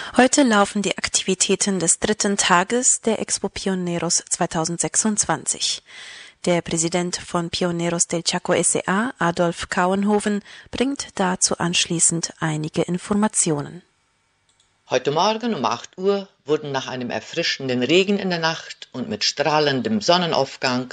Heute laufen die Aktivitäten des 3. Tages der Expo Pioneros 2026. Der Präsident von Pioneros del Chaco S.A., Adolf Kauenhoven, bringt dazu anschließend einige Informationen. Heute Morgen um 8 Uhr wurden nach einem erfrischenden Regen in der Nacht und mit strahlendem Sonnenaufgang